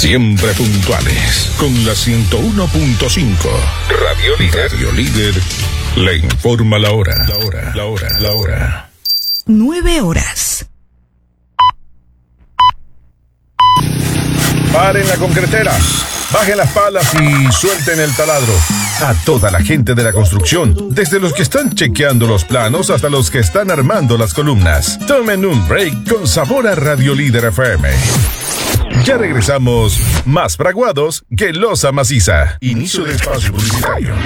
Siempre puntuales. Con la 101.5. Radio Líder. Radio Líder le informa la hora. La hora. 9 horas. Paren la concretera, bajen las palas y suelten el taladro. A toda la gente de la construcción, desde los que están chequeando los planos hasta los que están armando las columnas. Tomen un break con sabor a Radio Líder FM. Ya regresamos, más fraguados que losa maciza. Inicio de espacio publicitario.